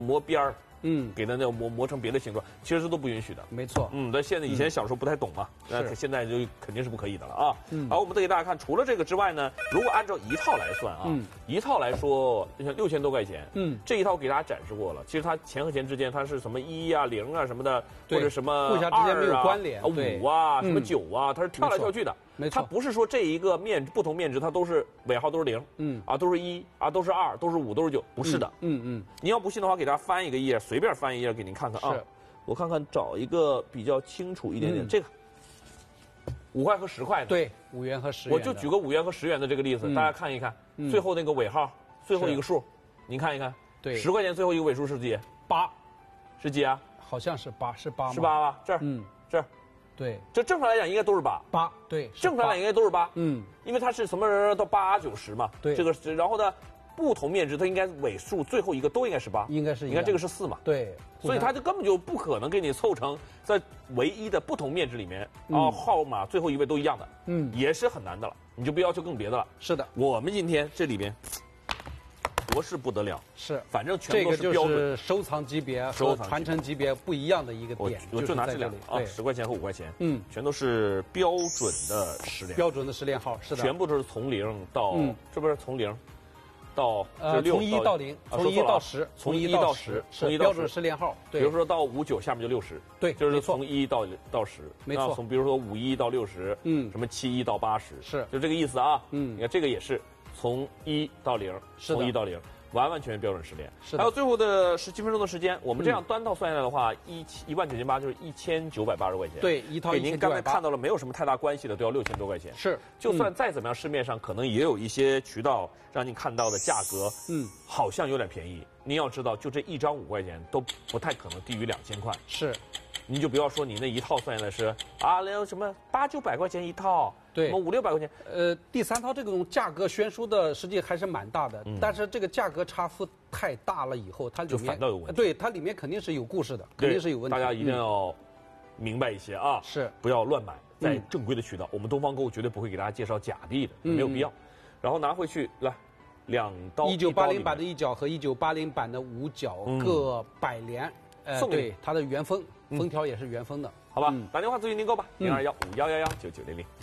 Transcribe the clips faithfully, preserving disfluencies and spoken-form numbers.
磨边儿。 嗯， 给它那磨磨成别的形状，其实这都不允许的。 没错。 嗯，但现在以前小时候不太懂嘛，那、嗯、现在就肯定是不可以的了啊。嗯。好，我们再给大家看，除了这个之外呢，如果按照一套来算啊，嗯、一套来说，就像六千多块钱，嗯，这一套给大家展示过了。其实它钱和钱之间，它是什么一啊、零啊什么的，或者什么互相之间没有关联， 五啊、什么九啊，它是跳来跳去的。 没错， 它不是说这一个面不同面值它都是尾号都是零，嗯啊都是一啊都是二都是五都是九，不是的，嗯嗯。您要不信的话，给大家翻一个页，随便翻一页给您看看啊。是，我看看找一个比较清楚一点点，这个五块和十块的， 对，五元和十元。 我就举个五元和十元的这个例子，大家看一看，最后那个尾号，最后一个数，您看一看， 对， 十块钱最后一个尾数是几？ 八， 是几啊？ 好像是八，是八吗？ 是八吧？这儿，嗯，这儿。 对， 这正常来讲应该都是八， 八对， 正常来讲应该都是八， 嗯， 因为它是什么人到八九十嘛， 对， 这个是，然后呢，不同面值它应该尾数最后一个都应该是八， 应该是， 你看这个是四嘛， 对， 所以它就根本就不可能给你凑成在唯一的不同面值里面，啊，号码最后一位都一样的，嗯，也是很难的了，你就不要求更别的了， 是的， 我们今天这里边。 着实不得了， 是， 反正全都是标准。 这个就是收藏级别和传承级别不一样的一个点。 我就拿这两个啊，十块钱和五块钱，嗯，全都是标准的十连。 标准的十连号是的， 全部都是从零到，是不是从零到呃从一到零，从一到十， 从一到十， 从一标准十连号。 比如说到五九下面就六十， 对， 就是从一到到十， 没错。 从比如说五一到六十，嗯，什么七一到八十， 是， 就这个意思啊。嗯，你看这个也是。 从一到零，从一到零，完完全全标准十连。 是还有最后的十七分钟的时间，我们这样单套算下来的话，一一万九千八就是一千九百八十块钱。 对，一套给您刚才看到了，没有什么太大关系的，都要六千多块钱。 是， 就算再怎么样，市面上可能也有一些渠道让您看到的价格，嗯，好像有点便宜。您要知道，就这一张五块钱都不太可能低于两千块。 是。 您就不要说你那一套算下来是啊，那什么八九百块钱一套， 对， 什么五六百块钱。 呃，第三套这种价格悬殊的实际还是蛮大的，嗯、但是这个价格差幅太大了以后，它里面就反倒有问题。 对，它里面肯定是有故事的，肯定是有问题。 大家一定要明白一些啊， 嗯、是不要乱买，在正规的渠道，我们东方购物绝对不会给大家介绍假币的，嗯、没有必要。然后拿回去来。 两刀， 一九八零版的一角和一九八零版的五角各百连，呃， 送对，它的原封封条也是原封的， 好吧？打电话咨询订购吧，零二幺五幺幺幺九九零零。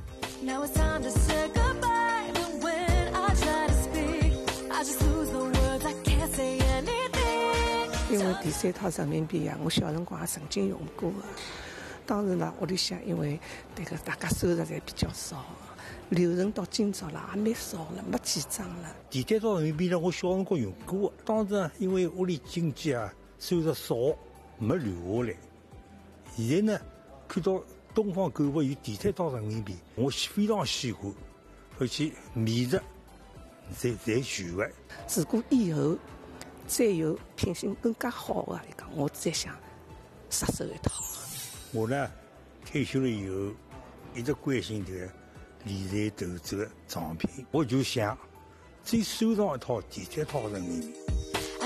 因为第三套人民币呀，我小辰光也曾经用过的。当时呢，屋里向因为这个大家收入侪比较少。 留存到今朝了，也蛮少了，没几张了。 第三套人民币呢，我小辰光用过，当时呢，因为屋里经济啊收入少，没留下来。现在呢，看到东方购物有第三套人民币，我非常喜欢，而且面值侪侪全的。 如果以后再有品性更加好的来讲，我再想杀手一套。 我呢，退休了以后，一直关心这个。 理财投资的藏品，我就想再收藏一套第三套人民币。